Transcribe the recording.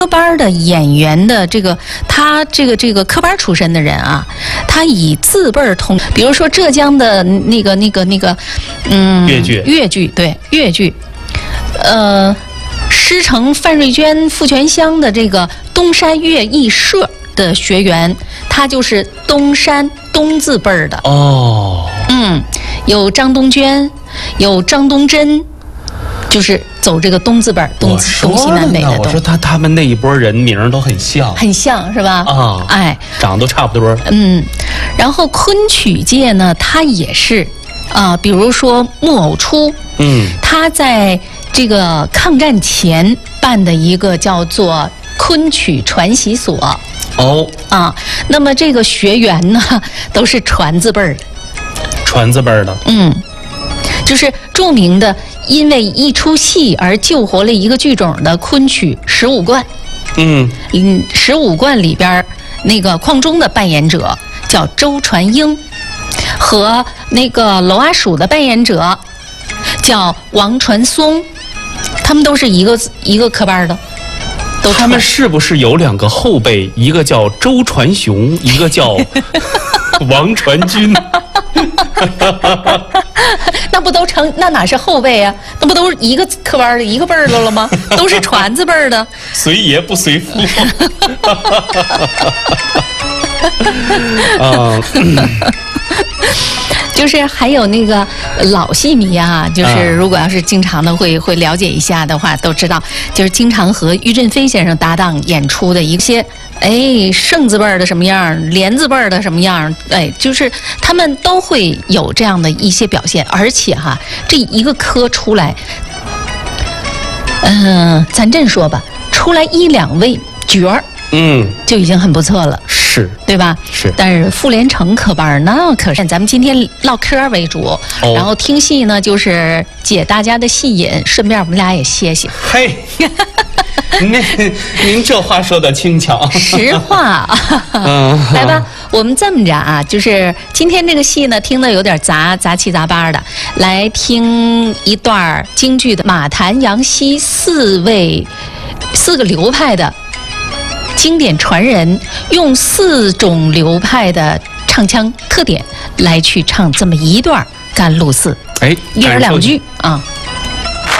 科班的演员的他这个科班出身的人啊，他以字辈儿通，比如说浙江的粤剧，对粤剧，师承范瑞娟、傅全香的这个东山乐艺社的学员，他就是东山东字辈儿的哦。有张东娟，有张东珍。就是走这个东字辈，东西南北的东。 我说他们那一波人名都很像， 很像是吧？啊，哎， 长得都差不多。 然后昆曲界呢，它也是比如说木偶出，他在这个抗战前办的一个叫做昆曲传习所。那么这个学员呢，都是传字辈的。 传字辈的。 就是著名的因为一出戏而救活了一个剧种的昆曲15贯。15贯里边那个邝中的扮演者叫周传英，和那个娄阿鼠的扮演者叫王传松，他们都是一个科班的。 他们是不是有2个后辈，一个叫周传雄，一个叫王传君？ 那不都成？那哪是后辈啊？那不都是一个科班的一个辈儿的了吗？都是传字辈儿的。 随爷不随父。 就是还有那个老戏迷啊，就是如果要是经常的会了解一下的话，都知道，就是经常和于振飞先生搭档演出的一些。盛字辈儿的什么样，连字辈儿的什么样，就是他们都会有这样的一些表现，而且这一个科出来，咱这么说吧，出来1、2位角儿，就已经很不错了， 是， 对吧？ 是。 但是傅连城科班那可是咱们今天唠嗑为主，然后听戏呢就是解大家的戏瘾，顺便我们俩也歇歇。 嘿。您这话说的轻巧， 实话。来吧，我们这么着啊，就是今天这个戏呢，听得有点杂七杂八的，来听一段京剧的马谭、杨希4个流派的经典传人，用4种流派的唱腔特点来去唱这么一段《甘露寺》。一人2句啊。